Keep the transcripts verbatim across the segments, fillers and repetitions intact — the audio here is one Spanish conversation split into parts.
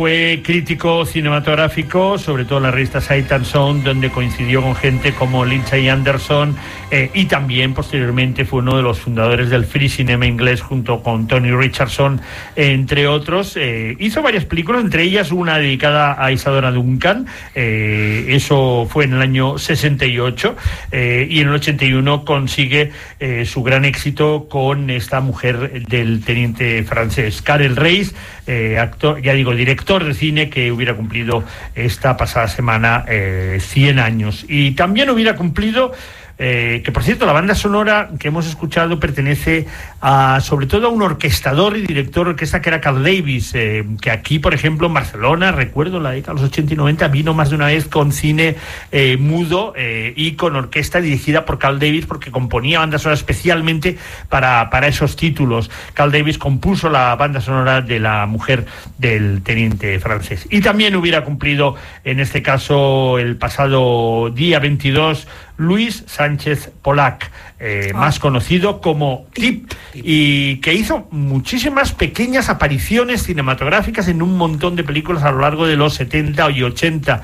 Fue crítico cinematográfico, sobre todo en la revista Sight and Sound, donde coincidió con gente como Lindsay Anderson, eh, y también posteriormente fue uno de los fundadores del Free Cinema inglés junto con Tony Richardson, entre otros. Eh, hizo varias películas, entre ellas una dedicada a Isadora Duncan, eh, eso fue en el año sesenta y ocho, eh, y en el ochenta y uno consigue eh, su gran éxito con esta mujer del teniente francés, Karel Reisz, eh, actor, ya digo, director de cine, que hubiera cumplido esta pasada semana eh, cien años. Y también hubiera cumplido, eh, que por cierto, la banda sonora que hemos escuchado pertenece a, sobre todo, a un orquestador y director de orquesta que era Carl Davis, eh, que aquí, por ejemplo, en Barcelona, recuerdo la década de los ochenta y noventa, vino más de una vez con cine eh, mudo eh, y con orquesta dirigida por Carl Davis, porque componía banda sonora especialmente para, para esos títulos. Carl Davis compuso la banda sonora de La mujer del teniente francés. Y también hubiera cumplido, en este caso, el pasado día veintidós, Luis Sánchez Pollack, eh, ah. más conocido como Tip, y que hizo muchísimas pequeñas apariciones cinematográficas en un montón de películas a lo largo de los setenta y ochenta,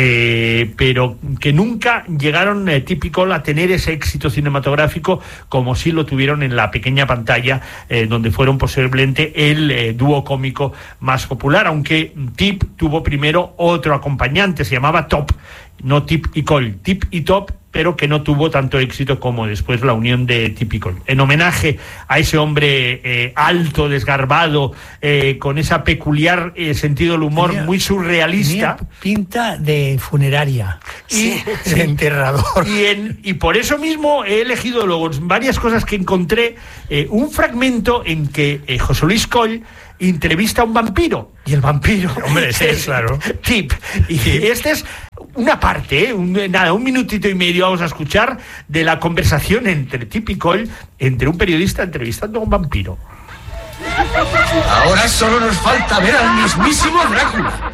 eh, pero que nunca llegaron eh, típico a tener ese éxito cinematográfico como sí lo tuvieron en la pequeña pantalla, eh, donde fueron posiblemente el eh, dúo cómico más popular, aunque Tip tuvo primero otro acompañante, se llamaba Top, no Tip y Cole, Tip y Top, pero que no tuvo tanto éxito como después la unión de Tip y Cole. En homenaje a ese hombre eh, alto, desgarbado, eh, con esa peculiar eh, sentido del humor tenía, muy surrealista. Tenía pinta de funeraria, y, sí, de enterrador. Y, en, y por eso mismo he elegido luego varias cosas que encontré, eh, un fragmento en que eh, José Luis Coll entrevista a un vampiro, y el vampiro, hombre, ese es claro, Tip, y esta es una parte, ¿eh? un, nada, un minutito y medio vamos a escuchar de la conversación entre Tip y Cole, entre un periodista entrevistando a un vampiro. Ahora solo nos falta ver al mismísimo Drácula.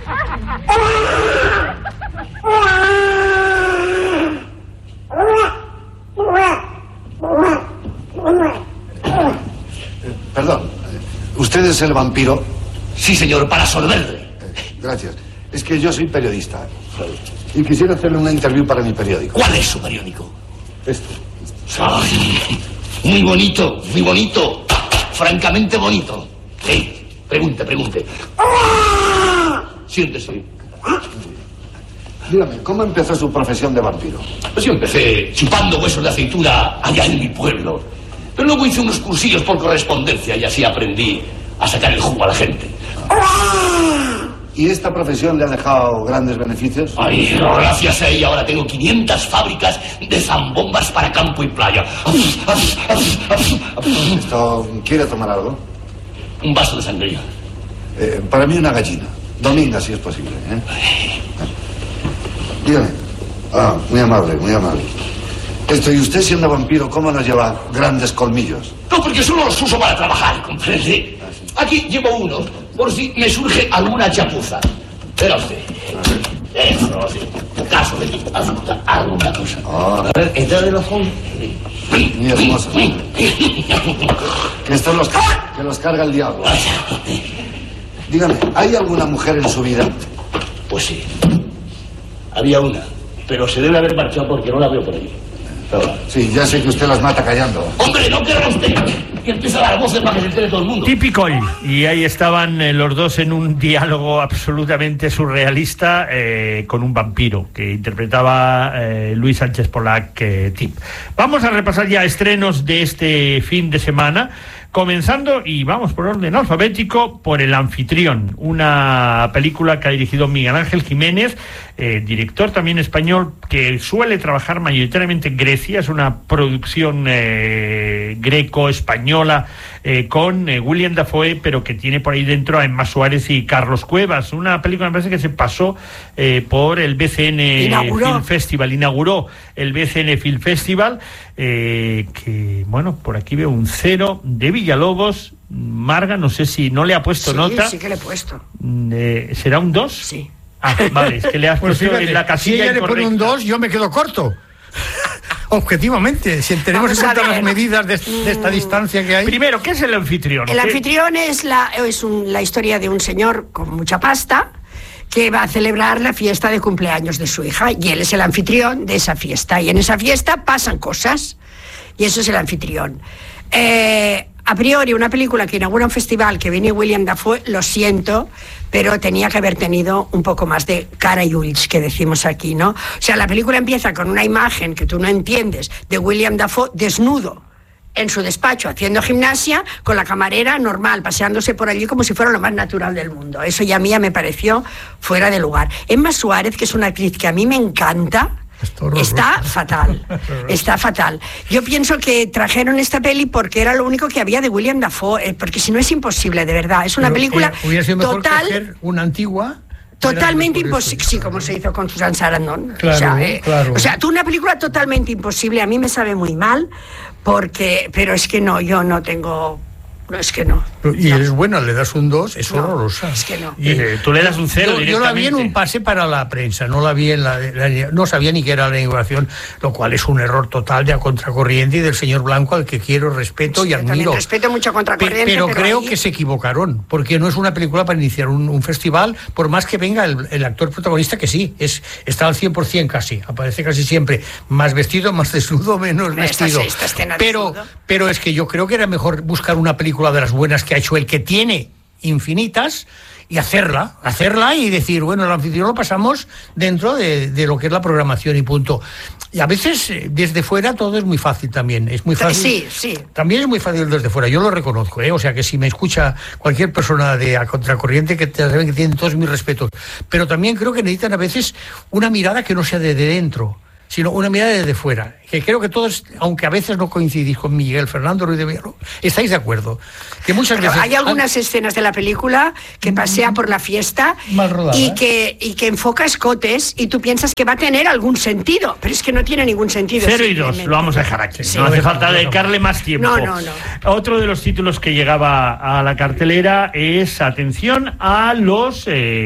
Perdón, ¿usted es el vampiro? Sí, señor, para absolverle. Eh, gracias. Es que yo soy periodista y quisiera hacerle una interview para mi periódico. ¿Cuál es su periódico? Este. Ay, muy bonito, muy bonito. Francamente bonito. Sí, pregunte, pregunte. Siéntese. Dígame, ¿cómo empezó su profesión de vampiro? Pues yo empecé chupando huesos de aceituna allá en mi pueblo. Pero luego hice unos cursillos por correspondencia y así aprendí a sacar el jugo a la gente. ¿Y esta profesión le ha dejado grandes beneficios? Ay, gracias a ella ahora tengo quinientas fábricas de zambombas para campo y playa. ¿Esto quiere tomar algo? Un vaso de sangría. Eh, para mí una gallina. Dominga, si es posible, ¿eh? Dígame. Ah, muy amable, muy amable. Esto, y usted siendo vampiro, ¿cómo nos lleva grandes colmillos? No, porque solo los uso para trabajar, ¿comprende? Aquí llevo uno, por si me surge alguna chapuza. Verá usted. Eso, sí. Caso de alguna, alguna cosa. Oh. A ver, entra de los ojos. Muy hermoso. Que estos los, que los carga el diablo. Dígame, ¿hay alguna mujer en su vida? Pues sí. Había una, pero se debe haber marchado porque no la veo por ahí. Sí, ya sé que usted las mata callando. ¡Hombre, no quiero usted! Y empieza a dar voces para que se entere todo el mundo. Típico. Y ahí estaban eh, los dos en un diálogo absolutamente surrealista eh, con un vampiro que interpretaba eh, Luis Sánchez Pollack, eh, Tip. Vamos a repasar ya estrenos de este fin de semana, comenzando, y vamos por orden alfabético, por El anfitrión, una película que ha dirigido Miguel Ángel Jiménez, eh, director también español, que suele trabajar mayoritariamente en Grecia. Es una producción eh, greco-española eh, con eh, William Dafoe, pero que tiene por ahí dentro a Emma Suárez y Carlos Cuevas. Una película, me parece, que se pasó eh, por el B C N inauguró. Film Festival, inauguró el B C N Film Festival, eh, que, bueno, por aquí veo un cero de Villalobos. Marga, no sé si no le ha puesto sí, nota. Sí, que le he puesto. Eh, ¿Será un dos? Sí. Ah, vale, es que le has pues puesto fíjate, en la casilla si ella incorrecta. le pone un dos, yo me quedo corto. objetivamente, si tenemos Vamos en cuenta a ver. las medidas de, de esta distancia que hay. Primero, ¿qué es el anfitrión? El ¿Qué- anfitrión es, la, es un- la historia de un señor con mucha pasta que va a celebrar la fiesta de cumpleaños de su hija y él es el anfitrión de esa fiesta y en esa fiesta pasan cosas y eso es el anfitrión. Eh, a priori una película que inaugura un festival que viene William Dafoe, lo siento, pero tenía que haber tenido un poco más de cara y ulls, que decimos aquí, ¿no? O sea, la película empieza con una imagen que tú no entiendes de William Dafoe desnudo en su despacho haciendo gimnasia con la camarera normal, paseándose por allí como si fuera lo más natural del mundo. Eso ya a mí ya me pareció fuera de lugar. Emma Suárez, que es una actriz que a mí me encanta, Está horrorosa. está fatal, está fatal. Yo pienso que trajeron esta peli porque era lo único que había de William Dafoe, eh, porque si no es imposible, de verdad. Es una Pero, película eh, hubiera sido mejor total... coger una antigua. Totalmente Era mejor eso. imposible, sí, como se hizo con Susan Sarandon. Claro, o, sea, eh, claro. o sea, tú una película totalmente imposible, a mí me sabe muy mal, porque, pero es que no, yo no tengo, no, es que no. Y no. es buena, le das un dos, es No, horrorosa. es que no. Y, Eh, tú le das un cero yo, yo la vi en directamente. un pase para la prensa, no la vi en la, la- no sabía ni qué era la inauguración, lo cual es un error total de a contracorriente y del señor Blanco, al que quiero, respeto y Yo también admiro. respeto mucho a Pe- Contracorriente, pero, pero creo ahí- que se equivocaron, porque no es una película para iniciar un, un festival, por más que venga el, el actor protagonista, que sí, es está al cien por ciento casi, aparece casi siempre, más vestido, más desnudo, menos Esta- vestido. esta escena pero, desnudo. pero es que yo creo que era mejor buscar una película de las buenas que ha hecho él, que tiene infinitas, y hacerla, hacerla y decir, bueno, el anfitrión lo pasamos dentro de, de lo que es la programación y punto. Y a veces eh, desde fuera todo es muy fácil también, es muy fácil. Sí, sí. También es muy fácil desde fuera, yo lo reconozco, ¿eh? O sea que si me escucha cualquier persona de a contracorriente, que te saben que tienen todos mis respetos, pero también creo que necesitan a veces una mirada que no sea de, de dentro, sino una mirada desde fuera, que creo que todos, aunque a veces no coincidís con Miguel Fernando Ruiz de Villarro, estáis de acuerdo. Que muchas Pero veces hay algunas escenas de la película que pasea por la fiesta Mal rodada, y ¿eh? que, y que enfoca escotes y tú piensas que va a tener algún sentido, pero es que no tiene ningún sentido. Cero y dos, simplemente. lo vamos a dejar aquí. Sí. No hace Bueno, falta bueno. dedicarle más tiempo. No, no, no. Otro de los títulos que llegaba a la cartelera es atención a los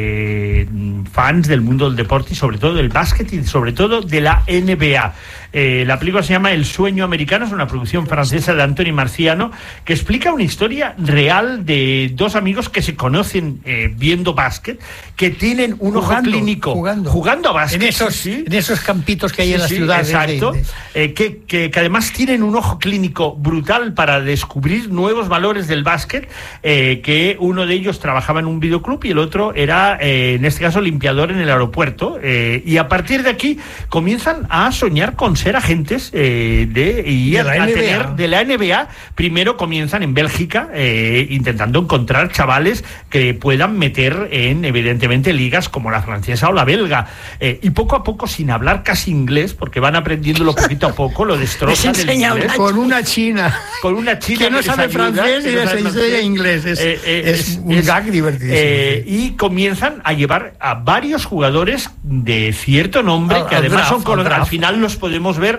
eh, fans del mundo del deporte y sobre todo del básquet y sobre todo de la N B A. Eh, la película se llama El sueño americano, es una producción francesa de Anthony Marciano que explica una historia real de dos amigos que se conocen eh, viendo básquet, que tienen un ojo Jugando, clínico jugando. jugando a básquet. en esos, sí, sí. en esos campitos que hay Sí, en la sí, ciudad. exacto, eh, que, que, que además tienen un ojo clínico brutal para descubrir nuevos valores del básquet, eh, que uno de ellos trabajaba en un videoclub y el otro era, eh, en este caso, limpiador en el aeropuerto, eh, y a partir de aquí comienzan a soñar con ser agentes eh, de, y De a, la a N B A. tener de la N B A. Primero comienzan en Bélgica, eh, intentando encontrar chavales que puedan meter en, evidentemente, ligas como la francesa o la belga, eh, y poco a poco, sin hablar casi inglés, porque van aprendiéndolo poquito a poco, lo destrozan Les el enseña inglés. una- Con una china. Con una china que no les sabe ayuda, francés que y no les sabe enseña francés. inglés. Es, Eh, eh, es un gag divertidísimo. eh, y comienzan a llevar a varios jugadores de cierto nombre, Al- que al además draft, son con- al al draft. final los podemos ver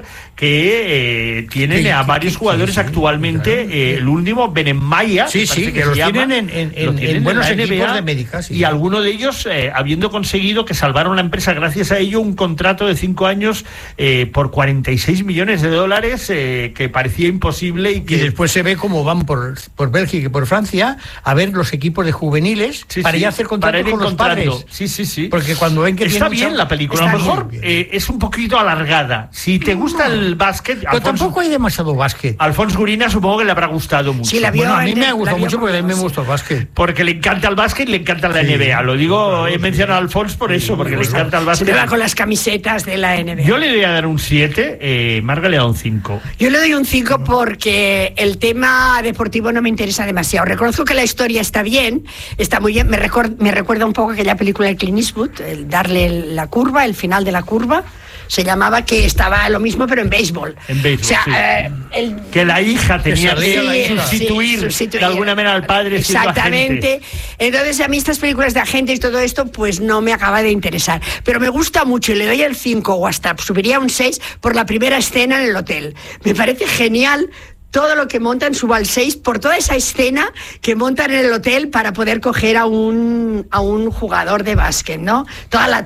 que eh, tienen Sí, a sí, varios sí, jugadores sí, actualmente. claro. eh, el último, Benemaya, Sí, me sí, parece que se los llama, tienen en- en- lo en- tienen en buenos la N B A, equipos de América, sí. y alguno de ellos, eh, habiendo conseguido que salvaron la empresa gracias a ello, un contrato de cinco años eh, por cuarenta y seis millones de dólares, eh, que parecía imposible y que Y después se ve cómo van por, por Bélgica y por Francia a ver los equipos de juveniles Sí, para sí, ya hacer para contratos ir con los encontrando. padres. Sí, sí, sí. Porque cuando ven que está tiene bien mucha- la película, a Está lo mejor bien, eh, es un poquito alargada. Si te gusta el básquet, Pero Alfonso, tampoco hay demasiado básquet. Alfonso Gurina supongo que le habrá gustado mucho. Sí, la vio. Bueno, a mí en me el- ha gustado la vio mucho porque a mí me sí. gusta el básquet. Porque le encanta el básquet y le encanta la Sí, N B A. Lo digo, claro, he sí. mencionado a Alfonso por eso, porque le encanta el Se básquet. me va con las camisetas de la N B A. Yo le voy a dar un siete, eh, Marga le da un cinco. Yo le doy un cinco porque el tema deportivo no me interesa demasiado. Reconozco que la historia está bien, está muy bien. Me, record- me recuerda un poco aquella película de Clint Eastwood, el darle el- la curva, el final de la curva. Se llamaba, que estaba lo mismo, pero en béisbol. En béisbol, O sea, sí. eh, el, Que la hija tenía salía la que hija. sustituir, Sí, sustituir. de alguna manera al padre siendo Exactamente. agente. Entonces, a mí estas películas de agentes y todo esto, pues no me acaba de interesar. Pero me gusta mucho y le doy el cinco o hasta subiría un seis por la primera escena en el hotel. Me parece genial todo lo que montan, subo al seis por toda esa escena que montan en el hotel para poder coger a un, a un jugador de básquet, ¿no? Toda la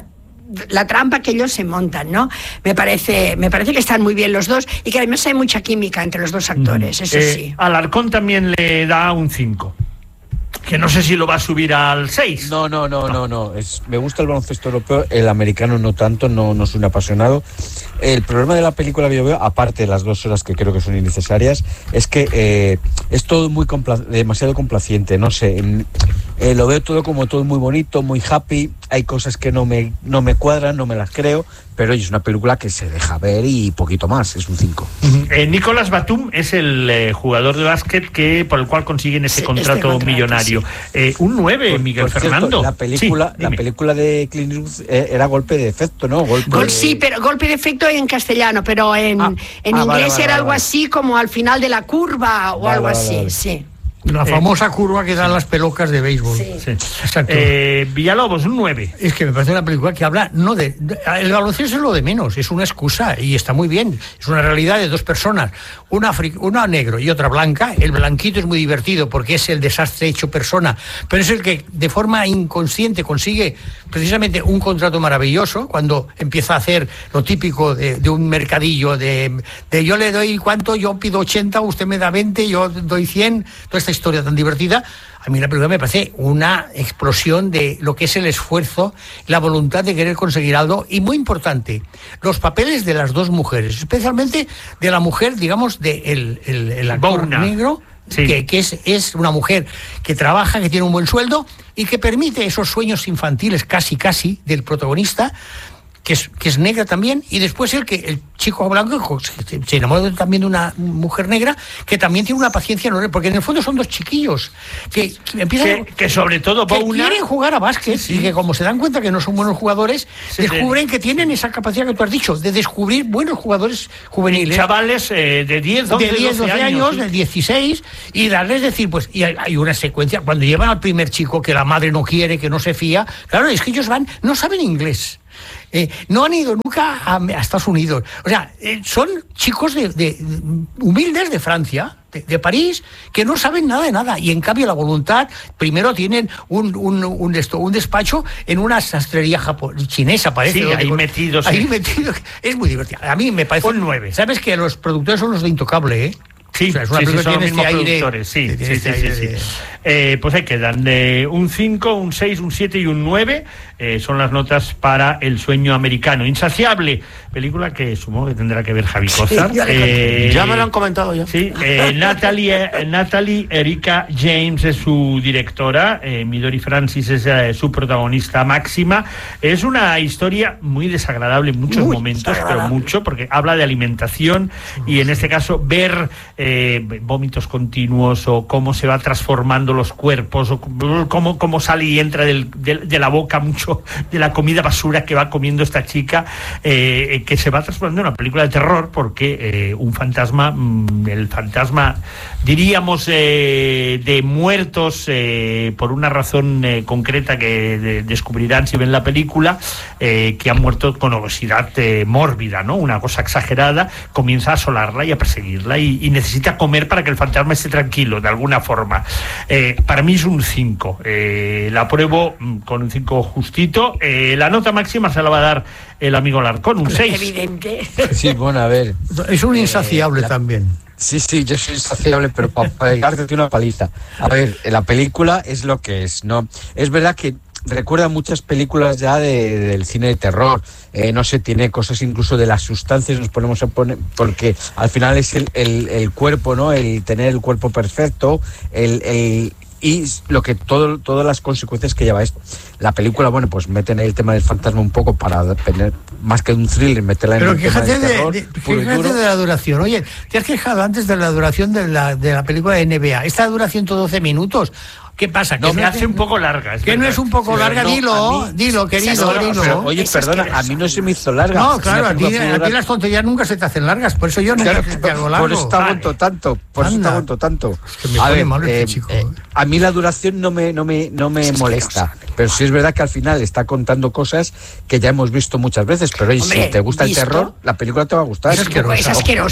la trampa que ellos se montan, ¿no? Me parece, me parece que están muy bien los dos y que además hay mucha química entre los dos actores, eso eh, sí. Alarcón también le da un cinco. Que no sé si lo va a subir al seis. No, no, no, no, no. Es, me gusta el baloncesto europeo, el americano no tanto, no, no soy un apasionado. El problema de la película que yo veo, aparte de las dos horas que creo que son innecesarias, es que eh, es todo muy compla- demasiado complaciente, no sé. En, eh, lo veo todo como todo muy bonito, muy happy. Hay cosas que no me, no me cuadran, no me las creo, pero oye, es una película que se deja ver y poquito más, es un cinco. Uh-huh. eh, Nicolás Batum es el eh, jugador de básquet que por el cual consiguen ese Sí, contrato, este contrato, millonario. sí. Eh, un nueve, Por- Miguel por cierto, Fernando. la película, Sí, la película de Clint Eastwood eh, era golpe de efecto, ¿no? Golpe Gol, de... sí, pero golpe de efecto en castellano, pero en, Ah, en ah, inglés vale, vale, era vale, algo vale. así como al final de la curva o Vale, algo vale, así, vale. sí. La Eh, famosa curva que dan las pelocas de béisbol. Sí. Sí. Exacto. Eh, Villalobos, un nueve. Es que me parece una película que habla, no de, de- el baloncesto es lo de menos, es una excusa y está muy bien. Es una realidad de dos personas, una, afri- una negro y otra blanca. El blanquito es muy divertido porque es el desastre hecho persona, pero es el que de forma inconsciente consigue precisamente un contrato maravilloso cuando empieza a hacer lo típico de, de un mercadillo, de, de yo le doy cuánto, yo pido ochenta, usted me da veinte, yo doy cien, toda esta historia tan divertida. A mí la película me parece una explosión de lo que es el esfuerzo, la voluntad de querer conseguir algo y muy importante, los papeles de las dos mujeres, especialmente de la mujer, digamos, de el, el, el actor Bouna. negro, Sí. que, que es, es una mujer que trabaja, que tiene un buen sueldo y que permite esos sueños infantiles casi casi del protagonista, que es, que es negra también, y después el que el chico blanco se, se enamora también de una mujer negra que también tiene una paciencia enorme, porque en el fondo son dos chiquillos que, que empiezan Que, que sobre todo que Bouna... quieren jugar a básquet Sí, sí. y que como se dan cuenta que no son buenos jugadores, Sí, descubren que tienen esa capacidad que tú has dicho, de descubrir buenos jugadores juveniles. Chavales eh, de diez, doce, de diez, doce años, de dieciséis, y darles decir, pues, y hay, hay una secuencia, cuando llevan al primer chico que la madre no quiere, que no se fía, claro, es que ellos van, no saben inglés. Eh, no han ido nunca a, a Estados Unidos. O sea, eh, son chicos de, de, de humildes de Francia, de, de París, que no saben nada de nada. Y en cambio la voluntad, primero tienen un, un, un, esto, un despacho en una sastrería japo- chinesa, parece. Sí, donde ahí con- metidos, Ahí sí. metidos. Es muy divertido. A mí me parece... Un nueve. ¿Sabes que los productores son los de Intocable, eh? Sí, O sea, es una sí, sí, película son que los tiene mismos este aire- productores, sí, tiene sí, este sí, sí, aire sí. de- Eh, pues ahí quedan eh, un cinco, un seis, un siete y un nueve, eh, son las notas para El sueño americano. Insaciable, película que supongo que tendrá que ver Javi Cosar. ya le Eh, Ya me lo han comentado ya. Sí, eh, Natalie, eh, Natalie Erika James es su directora, eh, Midori Francis es eh, su protagonista máxima. Es una historia muy desagradable en muchos Muy momentos, pero desagradable. mucho, porque habla de alimentación y en este caso ver eh, vómitos continuos o cómo se va transformando los cuerpos o cómo, cómo sale y entra del, del- de la boca mucho de la comida basura que va comiendo esta chica, eh, que se va transformando en una película de terror porque eh, un fantasma, mm, el fantasma diríamos eh, de muertos eh, por una razón eh, concreta que de- descubrirán si ven la película, eh, que han muerto con obesidad eh, mórbida, ¿no? Una cosa exagerada, comienza a asolarla y a perseguirla y, y necesita comer para que el fantasma esté tranquilo de alguna forma. Eh, para mí es un cinco, eh, la apruebo mm, con un cinco justito. Eh, la nota máxima se la va a dar el amigo Larcón, un seis. Evidente. Sí, bueno, a ver. Es un insaciable Eh, la- también. Sí, sí, yo soy insaciable, pero para pegarte una paliza. A ver, la película es lo que es, ¿no? Es verdad que recuerda muchas películas ya de, del cine de terror. Eh, no sé, tiene cosas incluso de las sustancias, nos ponemos a poner, porque al final es el, el, el cuerpo, ¿no? El tener el cuerpo perfecto, el... el y lo que todo todas las consecuencias que lleva esto. La película, bueno, pues meten el tema del fantasma un poco para tener más que un thriller, meterla en Pero el tema quéjate, del de, terror de- puro y quéjate duro. de la duración. Oye, te has quejado antes de la duración de la, de la película de N B A. Esta dura ciento doce minutos. ¿Qué pasa? No, Que me no hace un poco larga. Es Que no verdad. es un poco Sí, larga, no, dilo, a mí- dilo, querido, No, no, dilo. pero, oye, Es perdona, a asqueroso. mí no se me hizo larga. No, Si claro, la a ti, película a puede ti durar- las tonterías nunca se te hacen largas, por eso yo nunca Claro, te, te hago largo. por eso te aguanto tanto, por eso te Anda. aguanto tanto. que me a pone ver, malo este eh, chico, eh, eh. a mí la duración no me, no me, no me molesta, pero sí es verdad que al final está contando cosas que ya hemos visto muchas veces, pero oye, Hombre, si te gusta ¿visto? el terror, la película te va a gustar. Es asquerosa. Es asquerosa.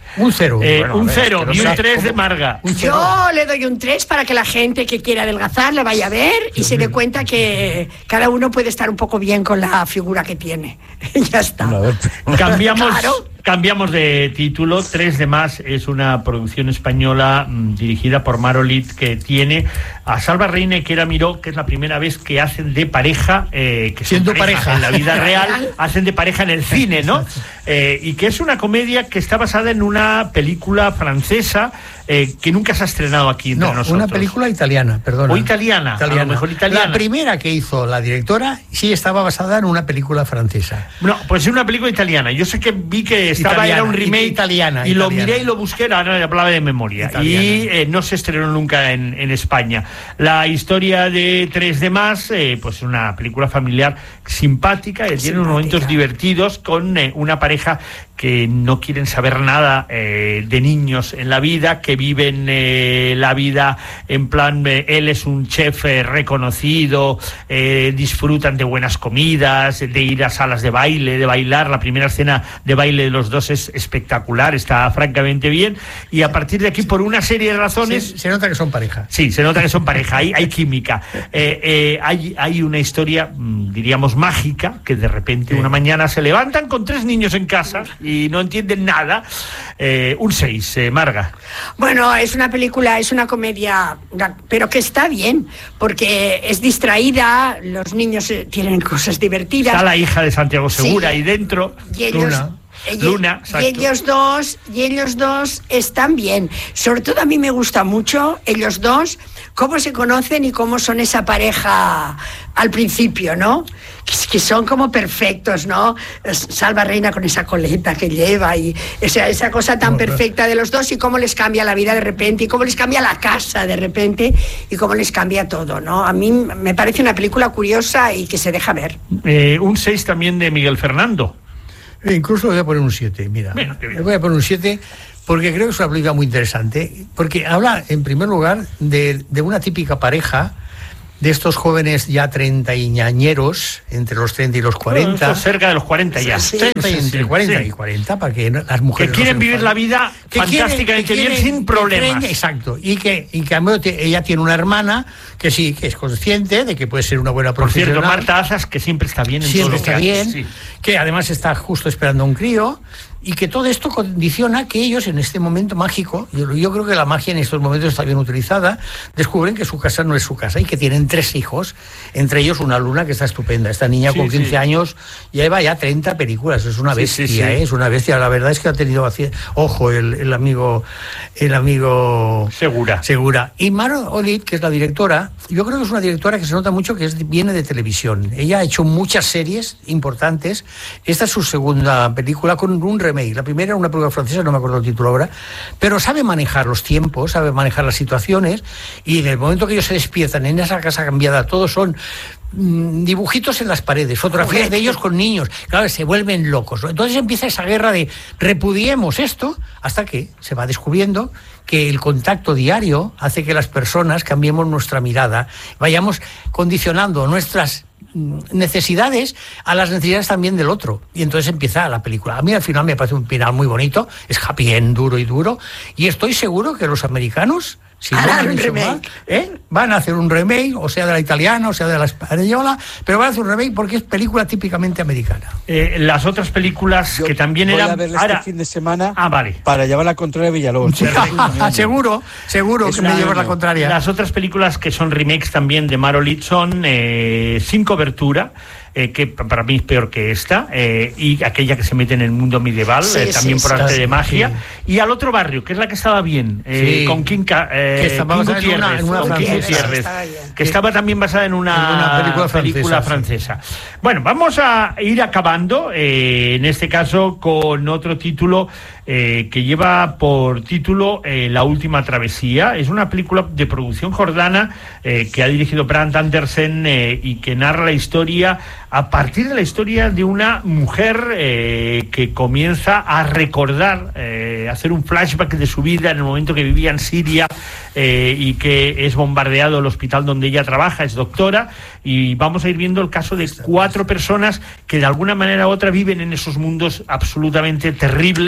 Un cero. Eh, Bueno, un a ver, cero es que no y un sé tres de cómo- Marga. Un cero. Yo le doy un tres para que la gente que quiera adelgazar la vaya a ver y se dé cuenta que cada uno puede estar un poco bien con la figura que tiene. Ya está. Bueno, a ver, Cambiamos, Claro. cambiamos de título. Tres de más es una producción española mm, dirigida por Marolit, que tiene a Salva Reina y Kera Miró, que es la primera vez que hacen de pareja, eh, que son Siendo pareja. en la vida real, hacen de pareja en el cine, ¿no? Eh, y que es una comedia que está basada en una película francesa eh, que nunca se ha estrenado aquí entre No, nosotros. una película italiana, perdona. O italiana, a lo mejor italiana. La primera que hizo la directora sí estaba basada en una película francesa. No, pues es una película italiana. Yo sé que vi que estaba, Italiana, era un remake italiana, y lo italiana. miré y lo busqué, ahora hablaba de memoria. Italiana. Y eh, no se estrenó nunca en, en España. La historia de Tres de más, eh, pues es una película familiar simpática, eh, tiene unos momentos divertidos con eh, una pareja que no quieren saber nada eh, de niños en la vida, que viven eh, la vida en plan, eh, él es un chef eh, reconocido, eh, disfrutan de buenas comidas, de ir a salas de baile, de bailar. La primera escena de baile de los dos es espectacular, está francamente bien, y a partir de aquí, por una serie de razones... Se, se nota que son pareja. Sí, se nota que son pareja, hay, hay química. Eh, eh, hay, hay una historia, mm, diríamos, mágica, que de repente Sí. una mañana se levantan con tres niños en casa y no entienden nada. Eh, un seis, eh, Marga. Bueno, es una película, es una comedia, una- pero que está bien, porque es distraída, los niños eh, tienen cosas divertidas. Está la hija de Santiago Segura Sí. ahí dentro. Y ellos, Luna. ellos- Luna, y exacto. ellos dos, y ellos dos están bien. Sobre todo a mí me gusta mucho ellos dos, cómo se conocen y cómo son esa pareja al principio, ¿no? Que, que son como perfectos, ¿no? Salva Reina con esa coleta que lleva y esa, esa cosa tan perfecta de los dos y cómo les cambia la vida de repente y cómo les cambia la casa de repente y cómo les cambia todo, ¿no? A mí me parece una película curiosa y que se deja ver. Eh, un seis también de Miguel Fernando. E incluso le voy a poner un siete, mira. Bueno, qué bien. Le voy a poner un siete porque creo que es una película muy interesante, porque habla, en primer lugar, de, de una típica pareja de estos jóvenes ya treintañeros, entre los treinta y los cuarenta. Bueno, eso cerca de los cuarenta ya. Sí. treinta y entre Sí, cuarenta sí. y cuarenta, para que no- las mujeres Que no quieren se vivir enfaden. la vida Que quieren- fantásticamente que bien, quieren- sin que problemas. creen- exacto. Y que, y que a medio te- ella tiene una hermana que sí, que es consciente de que puede ser una buena Por cierto, profesional. Marta Azas, que siempre está bien en todo Siempre lo que está hace, bien, sí. que además está justo esperando a un crío, y que todo esto condiciona que ellos en este momento mágico, yo, yo creo que la magia en estos momentos está bien utilizada, descubren que su casa no es su casa y que tienen tres hijos, entre ellos una Luna que está estupenda. Esta niña Sí, con quince sí. años lleva ya treinta películas, es una Sí, bestia, sí, sí. ¿eh? Es una bestia. La verdad es que ha tenido, aci- ojo, el, el amigo, el amigo Segura. Segura. Y Maro Olid, que es la directora, yo creo que es una directora que se nota mucho que es, viene de televisión. Ella ha hecho muchas series importantes. Esta es su segunda película con un remake. La primera era una película francesa, no me acuerdo el título ahora, pero sabe manejar los tiempos, sabe manejar las situaciones, y en el momento que ellos se despiertan en esa casa cambiada, todos son mm, dibujitos en las paredes, fotografías de ellos con niños, claro, se vuelven locos, ¿no? Entonces empieza esa guerra de repudiemos esto, hasta que se va descubriendo que el contacto diario hace que las personas cambiemos nuestra mirada, vayamos condicionando nuestras mm, necesidades a las necesidades también del otro, y entonces empieza la película. A mí al final me parece un final muy bonito, es happy end, duro y duro, y estoy seguro que los americanos, si no Harán lo han un hecho remake. mal, ¿eh? van a hacer un remake, o sea de la italiana, o sea de la española, pero van a hacer un remake porque es película típicamente americana. Eh, las otras películas Yo que también voy eran... a verla ahora- este fin de semana Ah, vale. para llevar la contraria a Villalobos. seguro, seguro Es que un me llevas la año. contraria. Las otras películas que son remakes también de Marolit son eh, Sin cobertura, eh, que pa- para mí es peor que esta, eh, y aquella que se mete en el mundo medieval, Sí, eh, también sí, por sí. arte Sí. de magia, y Al otro barrio, que es la que estaba bien, eh, Sí. con King, Ca- eh, Que estaba King basada en una- Gutiérrez, en una con King francesa. Gutiérrez, Estaba bien. que estaba también basada en una, En una película película francesa, francesa. Bueno, vamos a ir acabando, eh, en este caso con otro título eh, que lleva por título eh, La última travesía. Es una película de producción jordana eh, que ha dirigido Brant Andersen eh, y que narra la historia a partir de la historia de una mujer eh, que comienza a recordar, eh, hacer un flashback de su vida en el momento que vivía en Siria eh, y que es bombardeado el hospital donde ella trabaja, es doctora, y vamos a ir viendo el caso de cuatro personas que de alguna manera u otra viven en esos mundos absolutamente terribles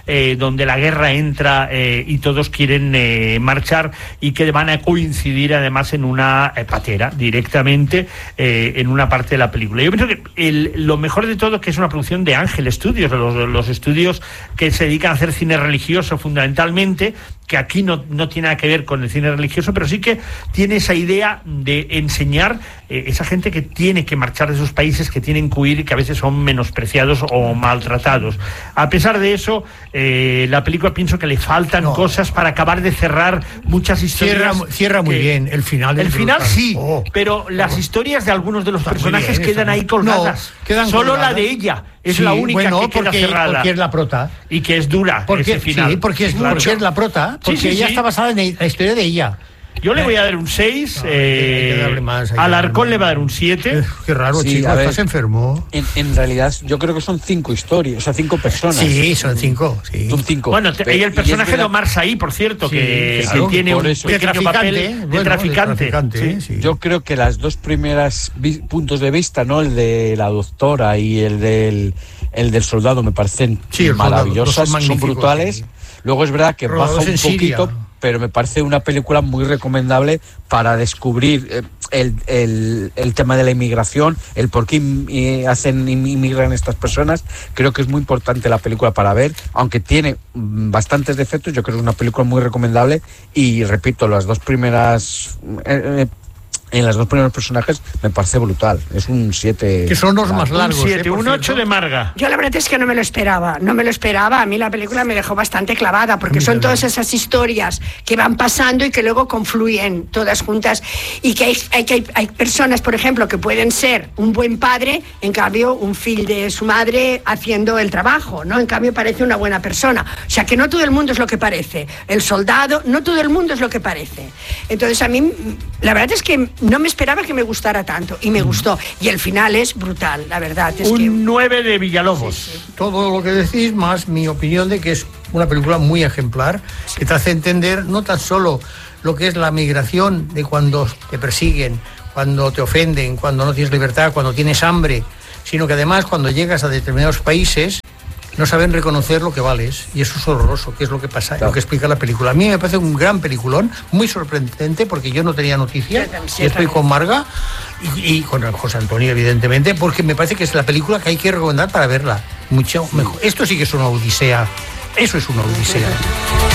eh, donde la guerra entra eh, y todos quieren eh, marchar, y que van a coincidir además en una eh, patera directamente eh, en una parte de la película. Yo pienso que el, lo mejor de todo es que es una producción de Ángel Studios, los, los estudios que se dedican a hacer cine religioso fundamentalmente, que aquí no, no tiene nada que ver con el cine religioso, pero sí que tiene esa idea de enseñar eh, esa gente que tiene que marchar de sus países, que tienen que huir y que a veces son menospreciados o maltratados. A pesar de eso, eh, la película pienso que le faltan no. cosas para acabar de cerrar muchas historias. Cierra, cierra muy que, bien, el final. El final brutal. sí, oh. pero las oh. historias de algunos de los Está personajes bien, quedan ahí colgadas. No, quedan Solo colgadas. la de ella es sí, la única bueno, que queda porque, cerrada. Porque es la prota. Y que es dura porque, ese final. Sí, porque es, claro. porque es la prota, porque sí, sí, ella sí. está basada en la historia de ella. Yo le voy a dar un seis, no, eh, más, Alarcón le va a dar un siete. Qué raro, sí, chico, estás enfermo. En, en realidad, yo creo que son cinco historias, o sea, cinco personas. Sí, son cinco. Sí. Son cinco. Bueno, te, y el personaje y de Omar Saí, por cierto, sí, que, claro, que tiene por un eso. pequeño de papel de bueno, traficante. De traficante sí. Sí. Yo creo que las dos primeras vi- puntos de vista, ¿no? El de la doctora y el del, el del soldado, me parecen sí, maravillosas, son, son brutales. Sí. Luego es verdad que Rodados baja un poquito. Siria. Pero me parece una película muy recomendable para descubrir eh, el, el, el tema de la inmigración, el por qué eh, hacen inmigran estas personas. Creo que es muy importante la película para ver, aunque tiene bastantes defectos. Yo creo que es una película muy recomendable y repito, las dos primeras eh, eh, en los dos primeros personajes me parece brutal. Es un siete. Que son los más largos. Un siete, ¿eh? un ocho de Marga. Yo la verdad es que no me lo esperaba. No me lo esperaba. A mí la película me dejó bastante clavada porque son todas esas historias que van pasando y que luego confluyen todas juntas. Y que hay, hay, hay, hay personas, por ejemplo, que pueden ser un buen padre, en cambio, un fill de su madre haciendo el trabajo, ¿no? En cambio, parece una buena persona. O sea, que no todo el mundo es lo que parece. El soldado, no todo el mundo es lo que parece. Entonces, a mí, la verdad es que no me esperaba que me gustara tanto y me gustó, y el final es brutal, la verdad es un que... nueve de Villalobos. Sí, sí. Todo lo que decís, más mi opinión de que es una película muy ejemplar, que te hace entender no tan solo lo que es la migración de cuando te persiguen, cuando te ofenden, cuando no tienes libertad, cuando tienes hambre, sino que además cuando llegas a determinados países no saben reconocer lo que vales, y eso es horroroso, que es lo que pasa, claro. Lo que explica la película. A mí me parece un gran peliculón, muy sorprendente, porque yo no tenía noticias, y estoy con Marga y, y con José Antonio, evidentemente, porque me parece que es la película que hay que recomendar para verla. Mucho mejor. Esto sí que es una odisea, eso es una odisea.